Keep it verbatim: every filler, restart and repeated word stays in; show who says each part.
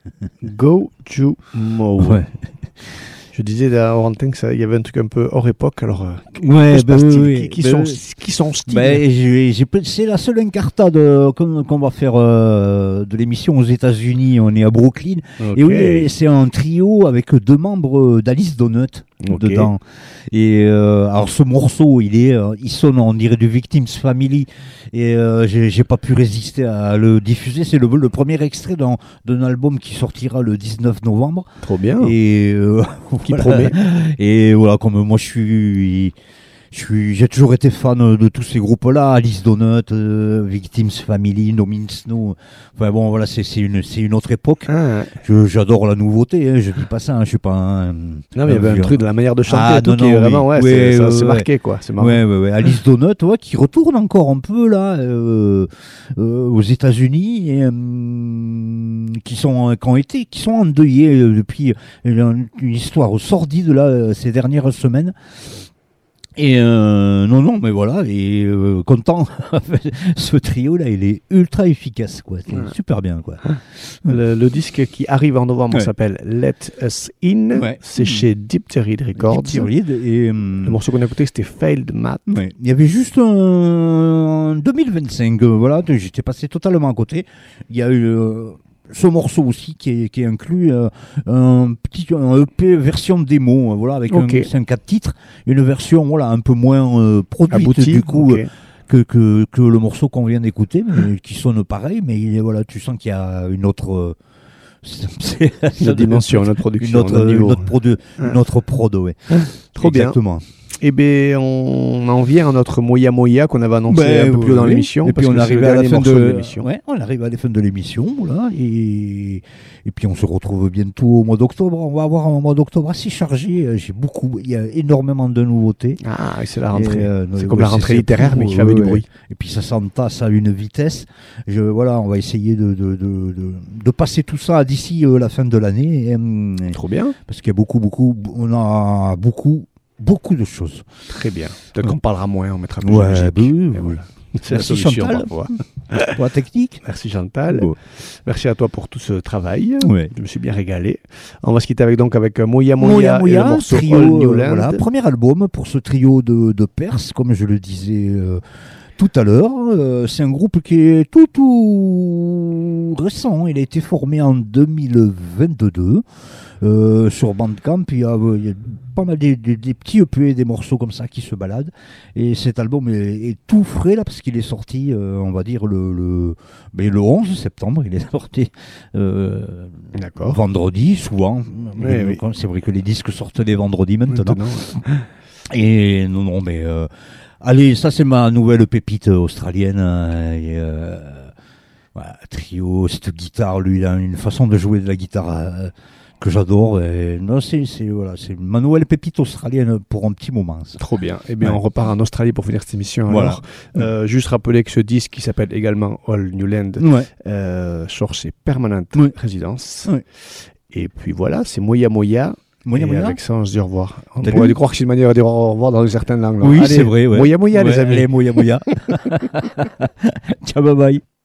Speaker 1: Go to Mo.
Speaker 2: Ouais.
Speaker 1: Je disais hors antenne qu'il y avait un truc un peu hors époque, alors euh,
Speaker 2: Ouais, bah, oui,
Speaker 1: qui,
Speaker 2: oui.
Speaker 1: qui,
Speaker 2: Bah,
Speaker 1: sont,
Speaker 2: oui.
Speaker 1: qui sont stylés.
Speaker 2: Ben, j'ai, j'ai, c'est la seule incartade euh, qu'on, qu'on va faire euh, de l'émission aux États-Unis. On est à Brooklyn.
Speaker 1: Okay.
Speaker 2: Et oui, c'est un trio avec deux membres d'Alice Donut
Speaker 1: okay.
Speaker 2: dedans. Et euh, alors ce morceau, il est, euh, il sonne, on dirait du Victims Family. Et euh, j'ai, j'ai pas pu résister à le diffuser. C'est le, le premier extrait d'un, d'un album qui sortira le dix-neuf novembre.
Speaker 1: Trop bien.
Speaker 2: Et euh,
Speaker 1: qui
Speaker 2: voilà.
Speaker 1: promet.
Speaker 2: Et voilà, comme moi je suis. Je suis, j'ai toujours été fan de tous ces groupes-là, Alice Donut, euh, Victims Family, No Means No. Enfin bon, voilà, c'est, c'est une, c'est une autre époque.
Speaker 1: Ah.
Speaker 2: Je, j'adore la nouveauté. Hein, je dis pas ça. Hein, je suis pas un.
Speaker 1: Non, mais il y avait un truc de la manière de chanter,
Speaker 2: ah,
Speaker 1: tout
Speaker 2: non,
Speaker 1: qui
Speaker 2: non,
Speaker 1: est vraiment,
Speaker 2: oui.
Speaker 1: ouais,
Speaker 2: ouais,
Speaker 1: c'est, ça,
Speaker 2: ouais,
Speaker 1: c'est
Speaker 2: ouais.
Speaker 1: marqué quoi. C'est marrant.
Speaker 2: Ouais, ouais, ouais. Alice Donut, ouais, qui retourne encore un peu là euh, euh, aux États-Unis, et, euh, qui sont, qui ont été, qui sont endeuillés euh, depuis une, une histoire sordide là euh, ces dernières semaines. Et euh, non, non, mais voilà, et euh, content, ce trio-là, il est ultra efficace, quoi. C'est ouais. super bien, quoi.
Speaker 1: Le, le disque qui arrive en novembre ouais. s'appelle Let Us In. Ouais. C'est mmh. chez Dipterid Records.
Speaker 2: Dipterid et... Hum...
Speaker 1: Le morceau qu'on a écouté, c'était Failed Math.
Speaker 2: Ouais. Il y avait juste un deux mille vingt-cinq, euh, voilà, j'étais passé totalement à côté. Il y a eu... Euh... ce morceau aussi qui est, qui est inclus euh, un petit un E P version démo, euh, voilà, avec okay. un, c'est un quatre titres, une version voilà un peu moins euh, produite Abouti, du coup okay. euh, que, que que le morceau qu'on vient d'écouter, mais qui sonne pareil, mais il, voilà, tu sens qu'il y a une autre euh,
Speaker 1: c'est, c'est une dimension, une autre production,
Speaker 2: une autre, une autre prod, une autre prod, ouais.
Speaker 1: Trop
Speaker 2: Exactement.
Speaker 1: bien. Eh bien, on en vient à notre Moya Moya qu'on avait annoncé ben, un peu plus haut dans oui. l'émission.
Speaker 2: Et puis on arrive à la fin de,
Speaker 1: de l'émission.
Speaker 2: Ouais, on arrive à la fin de l'émission, là, et et puis on se retrouve bientôt au mois d'octobre. On va avoir un mois d'octobre assez chargé. J'ai beaucoup, il y a énormément de nouveautés.
Speaker 1: Ah, c'est la rentrée.
Speaker 2: Et, euh,
Speaker 1: c'est
Speaker 2: ouais,
Speaker 1: comme la rentrée littéraire, mais qui fait ouais, du bruit.
Speaker 2: Et puis ça s'entasse à une vitesse. Je, voilà, on va essayer de de, de, de, de passer tout ça d'ici euh, la fin de l'année. Et,
Speaker 1: Trop bien.
Speaker 2: Parce qu'il y a beaucoup, beaucoup, on a beaucoup. Beaucoup de choses.
Speaker 1: Très bien. Peut-être ouais. qu'on parlera moins, on mettra plus
Speaker 2: ouais,
Speaker 1: de musique.
Speaker 2: Bah oui, voilà.
Speaker 1: C'est Merci la solution Chantal
Speaker 2: pour la technique.
Speaker 1: Merci Chantal.
Speaker 2: Oh.
Speaker 1: Merci à toi pour tout ce travail.
Speaker 2: Ouais.
Speaker 1: Je me suis bien régalé. On va se quitter avec, donc, avec Moya Moya,
Speaker 2: Moya, Moya
Speaker 1: et le morceau
Speaker 2: trio,
Speaker 1: All New Land.
Speaker 2: Voilà, premier album pour ce trio de, de Perse, comme je le disais euh, tout à l'heure. Euh, c'est un groupe qui est tout, tout récent. Il a été formé en deux mille vingt-deux. Euh, sur Bandcamp, il y a, il y a pas mal des, des, des petits E P, des morceaux comme ça qui se baladent. Et cet album est, est tout frais là parce qu'il est sorti, euh, on va dire le le, ben, le onze septembre. Il est sorti euh,
Speaker 1: D'accord.
Speaker 2: vendredi souvent.
Speaker 1: Oui, oui.
Speaker 2: C'est vrai que les disques sortent les vendredis maintenant.
Speaker 1: maintenant ouais.
Speaker 2: Et non non mais euh, allez, ça c'est ma nouvelle pépite australienne. Hein, et, euh, voilà, trio, cette guitare, lui, il a une façon de jouer de la guitare. Euh, que j'adore. Et non, c'est, c'est, voilà, c'est ma nouvelle pépite australienne pour un petit moment. Ça.
Speaker 1: Trop bien. Eh bien, ouais. on repart en Australie pour finir cette émission.
Speaker 2: Voilà.
Speaker 1: Alors, euh, juste rappeler que ce disque, qui s'appelle également All New Land,
Speaker 2: ouais.
Speaker 1: euh, sort chez Permanent
Speaker 2: ouais.
Speaker 1: Residence.
Speaker 2: Ouais.
Speaker 1: Et puis voilà, c'est Moya Moya.
Speaker 2: Moya
Speaker 1: et
Speaker 2: Moya.
Speaker 1: Avec ça, on se dit au revoir. On T'as pourrait croire que c'est une manière de dire au revoir dans certaines langues. Là.
Speaker 2: Oui,
Speaker 1: allez,
Speaker 2: c'est vrai. Ouais.
Speaker 1: Moya Moya,
Speaker 2: ouais,
Speaker 1: les amis.
Speaker 2: Allez, Moya Moya. Ciao, bye bye.